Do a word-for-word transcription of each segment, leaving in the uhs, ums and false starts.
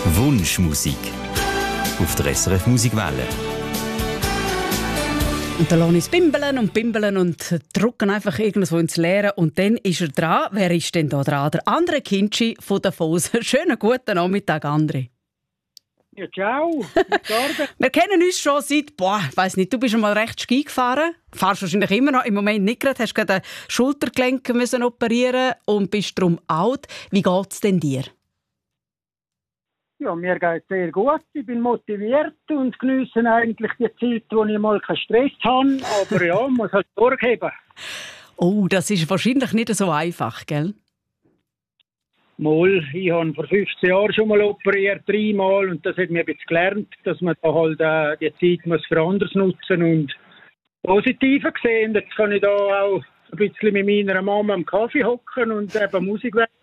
Wunschmusik auf der S R F Musikwelle. Und dann lasse ich es bimbeln und bimbeln und drücken einfach irgendwo ins Leere. Und dann ist er dran. Wer ist denn da dran? Der André Kinci von Davos. Schönen guten Nachmittag, André. Ja, ciao. Wir kennen uns schon seit, boah, ich weiss nicht, du bist einmal recht Ski gefahren. Fahrst wahrscheinlich immer noch, im Moment nicht gerade. Hast gerade ein Schultergelenk müssen operieren und bist darum alt. Wie geht es denn dir? Ja, mir geht es sehr gut. Ich bin motiviert und geniesse eigentlich die Zeit, wo ich mal keinen Stress habe. Aber ja, man muss halt Sorge haben. Oh, das ist wahrscheinlich nicht so einfach, gell? Mal, ich habe vor fünfzehn Jahren schon mal operiert, dreimal. Und das hat mir ein bisschen gelernt, dass man da halt äh, die Zeit muss für anderes nutzen und Positiver sehen. Jetzt kann ich da auch ein bisschen mit meiner Mama am Kaffee hocken und eben Musik hören.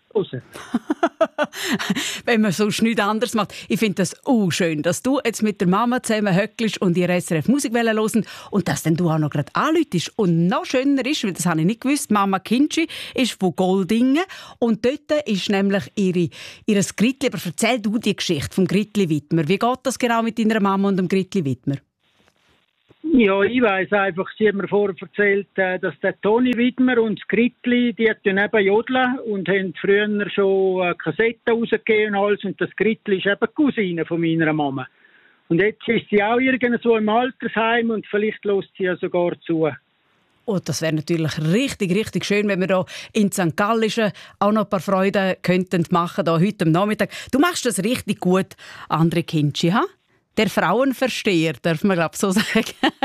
Wenn man sonst nichts anderes macht. Ich finde das auch schön, dass du jetzt mit der Mama zusammen höckelst und ihr S R F Musik hören und dass dann du auch noch gerade anläutest. Und noch schöner ist, weil das habe ich nicht gewusst, Mama Kinci ist von Goldingen und dort ist nämlich ihre, ihr Gritli. Aber erzähl du die Geschichte vom Gritli Widmer. Wie geht das genau mit deiner Mama und dem Gritli Widmer? Ja, ich weiss einfach, sie hat mir vorher erzählt, dass der Toni Widmer und das Gritli, die tun eben jodeln und haben früher schon Kassetten rausgegeben und alles. Und das Gritli ist eben die Cousine von meiner Mama. Und jetzt ist sie auch irgendwo im Altersheim und vielleicht lässt sie ja sogar zu. Oh, das wäre natürlich richtig, richtig schön, wenn wir hier in Sankt Gallischen auch noch ein paar Freuden könnten machen, hier heute am Nachmittag. Du machst das richtig gut, André Kinci, ha? Der Frauenversteher, darf man glaube ich so sagen.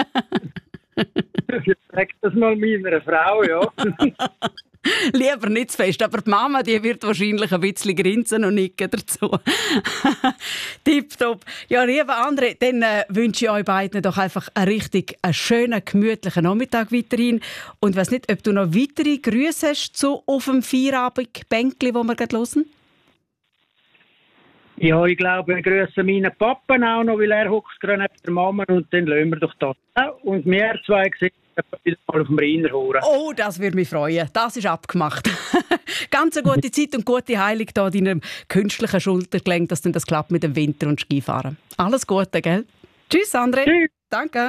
Ich sage das mal meiner Frau, ja. Lieber nicht zu fest, aber die Mama die wird wahrscheinlich ein bisschen grinsen und nicken dazu. Tipptopp. Ja, lieber André, dann äh, wünsche ich euch beiden doch einfach einen richtig einen schönen, gemütlichen Nachmittag weiterhin. Und ich weiss nicht, ob du noch weitere Grüße hast zu auf dem Feierabend-Bänkli, wo wir gerade hören? Ja, ich glaube, wir grüßen meinen Papa auch noch, weil er hockt gerade neben der Mama und dann lassen wir doch das. Und wir zwei sehen wieder mal auf dem Rhein hören. Oh, das würde mich freuen. Das ist abgemacht. Ganz eine gute Zeit und gute Heilung da deinem künstlichen Schultergelenk, dass dann das klappt mit dem Winter- und Skifahren. Alles Gute, gell? Tschüss, André. Tschüss. Danke.